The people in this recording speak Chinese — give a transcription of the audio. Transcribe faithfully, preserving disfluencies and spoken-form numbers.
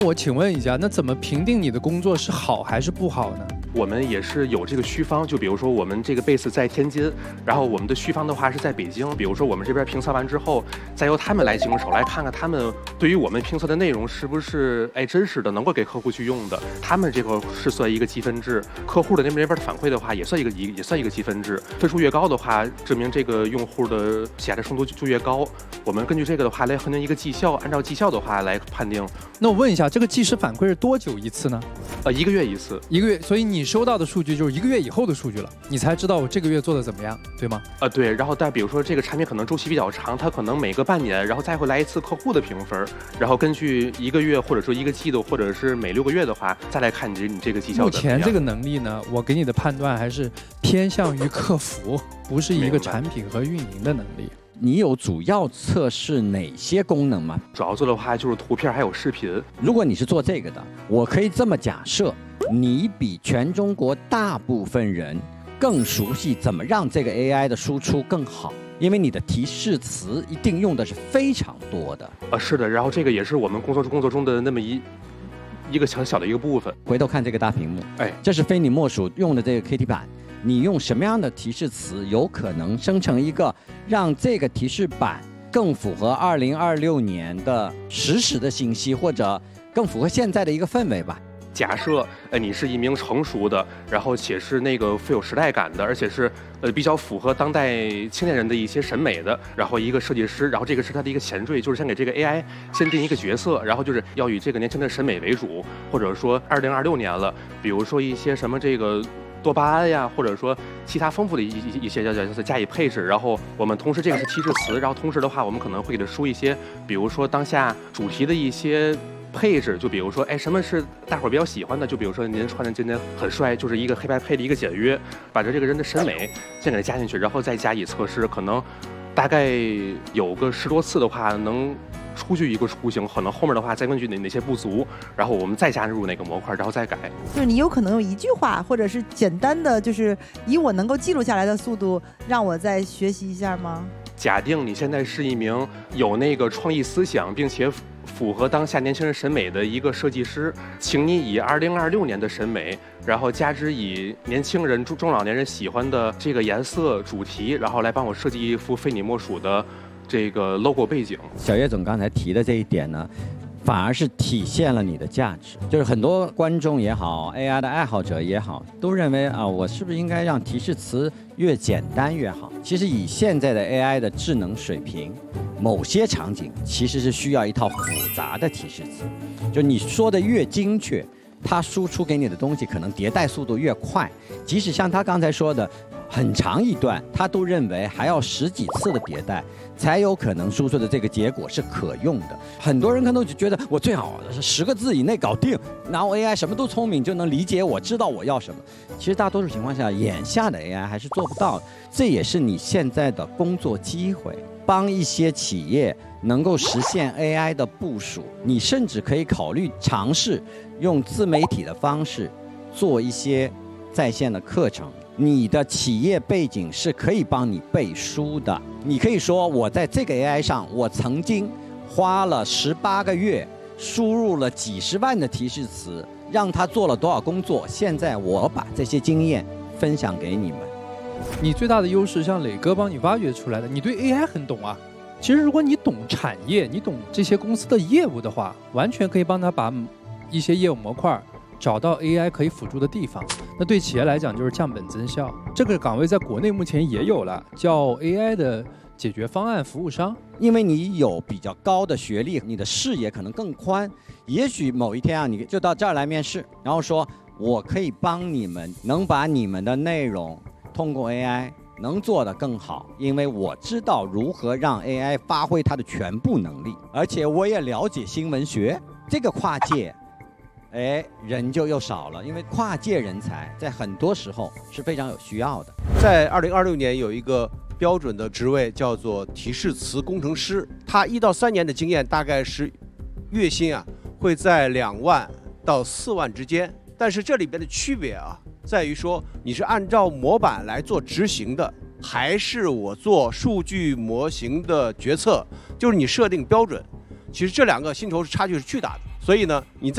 我请问一下，那怎么评定你的工作是好还是不好呢？ 我们也是有这个区方，就比如说我们这个 base 在天津，然后我们的区方的话是在北京。比如说我们这边评测完之后，再由他们来经手，来看看他们对于我们评测的内容是不是哎真实的，能够给客户去用的。他们这个是算一个积分制，客户的那边那边的反馈的话，也算一个一也算一个积分制。分数越高的话，证明这个用户的喜爱的程度就越高。我们根据这个的话来衡量一个绩效，按照绩效的话来判定。 那我问一下，这个即时反馈是多久一次呢？ 呃，一个月一次。 一个月，所以你收到的数据就是一个月以后的数据了，你才知道我这个月做的怎么样，对吗？ 呃，对。然后但比如说这个产品可能周期比较长，它可能每个半年，然后再会来一次客户的评分，然后根据一个月或者说一个季度，或者是每六个月的话，再来看你这你这个绩效。 目前这个能力呢，我给你的判断还是偏向于客服，不是一个产品和运营的能力。 你有主要测试哪些功能吗？ 主要做的话就是图片还有视频。 如果你是做这个的，我可以这么假设，你比全中国大部分人更熟悉怎么让这个 A I 的输出更好，因为你的提示词一定用的是非常多的。 呃，是的，然后这个也是我们工作工作中的那么一一个小小的一个部分。 回头看这个大屏幕， 哎， 这是非你莫属用的这个 K T 板。你用什么样的提示词有可能生成一个让这个提示板更符合二零二六年的实时的信息，或者更符合现在的一个氛围吧？ 假设呃你是一名成熟的，然后且是那个富有时代感的，而且是呃比较符合当代青年人的一些审美的，然后一个设计师，然后这个是他的一个前缀，就是先给这个 A I 先定一个角色，然后就是要以这个年轻的审美为主，或者说二零二六年了，比如说一些什么这个多巴胺呀，或者说其他丰富的一一些叫叫加以配置，然后我们同时这个是提示词，然后同时的话，我们可能会给它输一些，比如说当下主题的一些配置，就比如说，哎，什么是大伙儿比较喜欢的？就比如说您穿的今天很帅，就是一个黑白配的一个简约，把这这个人的审美先给它加进去，然后再加以测试，可能大概有个十多次的话能出具一个雏形，可能后面的话再根据哪哪些不足，然后我们再加入哪个模块，然后再改。 就是你有可能用一句话，或者是简单的，就是以我能够记录下来的速度，让我再学习一下吗？ 假定你现在是一名有那个创意思想，并且符合当下年轻人审美的一个设计师，请你以二零二六年的审美，然后加之以年轻人、中中老年人喜欢的这个颜色主题，然后来帮我设计一幅非你莫属的这个 logo 背景。 小叶总刚才提的这一点呢，反而是体现了你的价值。就是很多观众也好 ，A I 的爱好者也好，都认为啊，我是不是应该让提示词越简单越好？其实以现在的 A I 的智能水平，某些场景其实是需要一套复杂的提示词。就你说的越精确，它输出给你的东西可能迭代速度越快。即使像他刚才说的，很长一段，他都认为还要十几次的迭代，才有可能输出的这个结果是可用的。很多人可能就觉得我最好是十个字以内搞定，然后 A I 什么都聪明，就能理解我，知道我要什么。其实大多数情况下，眼下的 A I 还是做不到的。这也是你现在的工作机会，帮一些企业能够实现 A I 的部署。你甚至可以考虑尝试用自媒体的方式做一些在线的课程。你的企业背景是可以帮你背书的。你可以说，我在这个 A I 上，我曾经花了十八个月，输入了几十万的提示词，让他做了多少工作。现在我把这些经验分享给你们。 你最大的优势，像磊哥帮你挖掘出来的，你对 A I 很懂啊。其实如果你懂产业，你懂这些公司的业务的话，完全可以帮他把一些业务模块找到 A I 可以辅助的地方。那对企业来讲就是降本增效。这个岗位在国内目前也有了，叫 A I 的解决方案服务商。 因为你有比较高的学历，你的视野可能更宽。也许某一天啊，你就到这儿来面试，然后说我可以帮你们，能把你们的内容通过 A I 能做得更好，因为我知道如何让 A I 发挥它的全部能力，而且我也了解新闻学。这个跨界哎，人就又少了，因为跨界人才在很多时候是非常有需要的。 在二零二六年有一个标准的职位叫做提示词工程师，他一到三年的经验大概是月薪啊会在两万到四万之间。但是这里边的区别啊，在于说你是按照模板来做执行的，还是我做数据模型的决策，就是你设定标准。其实这两个薪酬差距是巨大的，所以呢，你在